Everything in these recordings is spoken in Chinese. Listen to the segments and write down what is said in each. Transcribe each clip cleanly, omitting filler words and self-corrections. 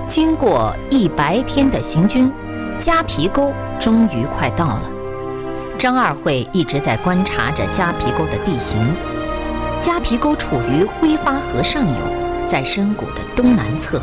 经过100天的行军，夹皮沟终于快到了。张二会一直在观察着夹皮沟的地形。夹皮沟处于挥发河上游，在深谷的东南侧。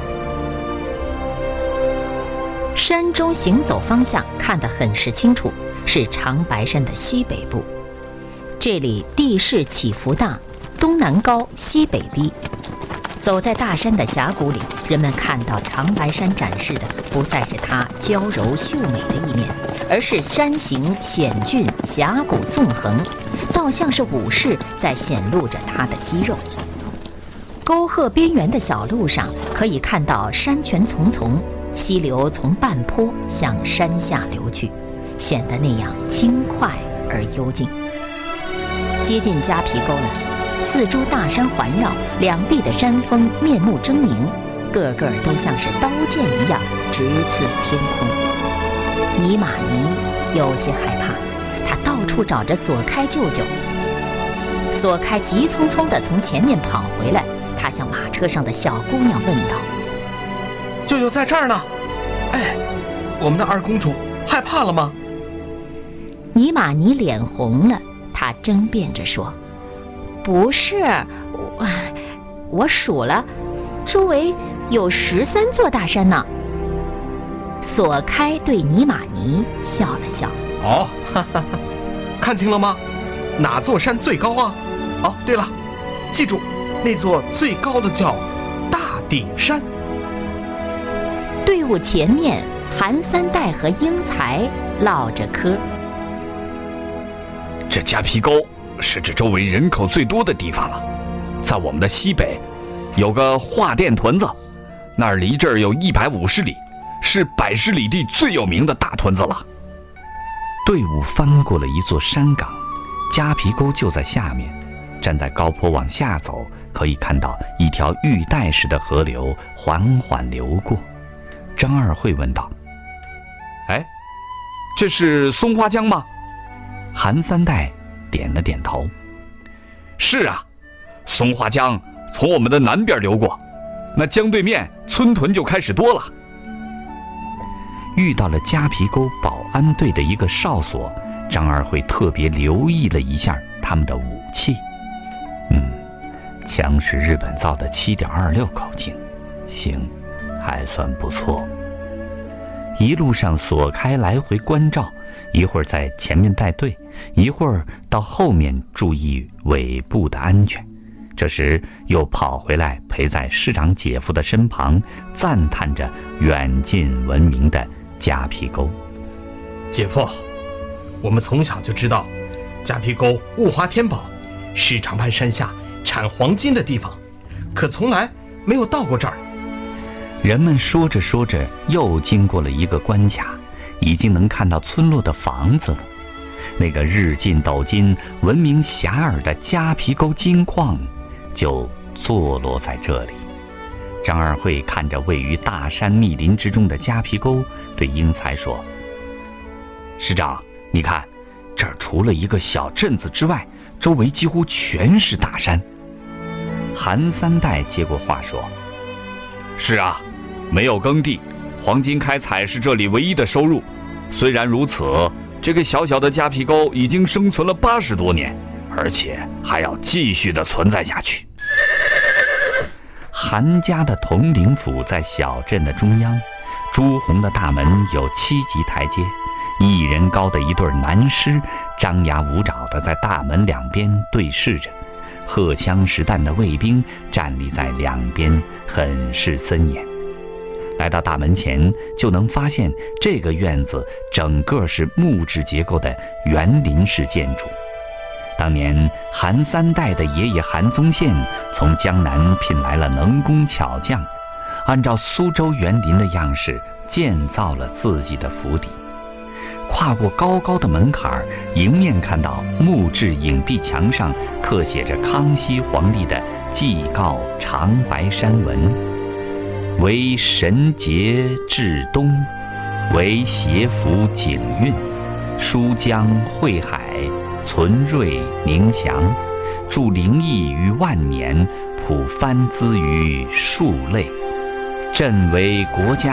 山中行走方向看得很是清楚，是长白山的西北部。这里地势起伏大，东南高，西北低。走在大山的峡谷里，人们看到长白山展示的不再是它娇柔秀美的一面，而是山形险峻，峡谷纵横，倒像是武士在显露着他的肌肉。沟壑边缘的小路上，可以看到山泉丛丛，溪流从半坡向山下流去，显得那样轻快而幽静。接近夹皮沟了，四周大山环绕，两壁的山峰面目狰狞，个个都像是刀剑一样直刺天空。尼玛尼有些害怕，他到处找着索开舅舅。索开急匆匆地从前面跑回来，他向马车上的小姑娘问道：“ 舅舅在这儿呢。哎，我们的二公主害怕了吗？” 尼玛尼脸红了，他争辩着说：“不是，我数了，周围有13座大山呢。”索开对尼玛尼笑了笑：“ 哦，哈哈哈，看清了吗？哪座山最高啊？哦，对了，记住，那座最高的叫大顶山。” 队伍前面，韩三代和英才唠着嗑。 这夹皮沟是这周围人口最多的地方了，在我们的西北有个化甸屯子，那儿离这儿有150里，是百十里地最有名的大屯子了。 队伍翻过了一座山岗，夹皮沟就在下面。站在高坡往下走，可以看到一条玉带似的河流缓缓流过。张二会问道：“ 哎，这是松花江吗？” 韩三代点了点头：“ 是啊，松花江从我们的南边流过，那江对面村屯就开始多了。” 遇到了夹皮沟保安队的一个哨所，张二会特别留意了一下他们的武器。枪是日本造的7.26口径，行，还算不错。一路上索开来回关照，一会儿在前面带队，一会儿到后面注意尾部的安全。这时又跑回来陪在师长姐夫的身旁，赞叹着远近闻名的夹皮沟。 姐夫，我们从小就知道夹皮沟物华天宝，是长白山下产黄金的地方，可从来没有到过这儿。 人们说着说着，又经过了一个关卡，已经能看到村落的房子了。那个日进斗金、闻名遐迩的夹皮沟金矿，就坐落在这里。张二会看着位于大山密林之中的夹皮沟，对英才说：“师长，你看，这儿除了一个小镇子之外，周围几乎全是大山。”韩三代接过话说：“ 是啊，没有耕地，黄金开采是这里唯一的收入。虽然如此，这个小小的夹皮沟已经生存了80多年，而且还要继续的存在下去。” 韩家的统领府在小镇的中央，朱红的大门有7级台阶，1人高的一对男尸张牙舞爪地在大门两边对视着，荷枪实弹的卫兵站立在两边，很是森严。来到大门前，就能发现这个院子整个是木质结构的园林式建筑。当年韩三代的爷爷韩宗宪从江南聘来了能工巧匠，按照苏州园林的样式建造了自己的府邸。跨过高高的门槛，迎面看到木质影壁墙上刻写着康熙皇帝的祭告长白山文：为神节至东，为邪福景运，疏江汇海，存瑞宁祥，助灵异于万年，普帆资于数类。 朕为国家